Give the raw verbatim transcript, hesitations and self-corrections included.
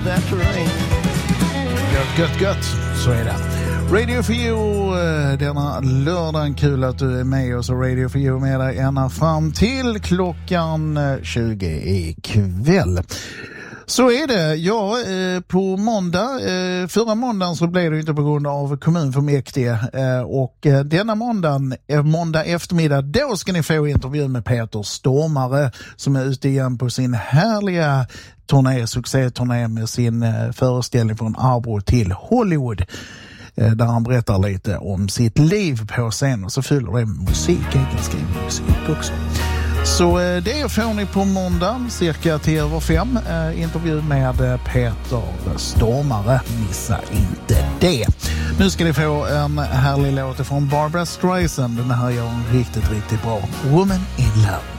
that rain. Gött, gött, gött. Så är det. Radio for You denna lördagen. Kul att du är med oss, och Radio for You med dig ända fram till klockan tjugo ikväll. Så är det. Ja, eh, på måndag, eh, förra måndagen så blev det inte på grund av kommunfullmäktige, eh, och eh, denna måndagen, eh, måndag eftermiddag, då ska ni få intervju med Peter Stormare som är ute igen på sin härliga turné, succéturné med sin eh, föreställning från Arbro till Hollywood, eh, där han berättar lite om sitt liv på scen, och så fyller det musik, jag kan skriva musik också. Så eh, det får ni på måndag cirka till över fem, eh, intervju med eh, Peter Stormare. Missa inte det. Nu ska ni få en härlig låt från Barbra Streisand. Den här gör en riktigt, riktigt bra. Woman in Love.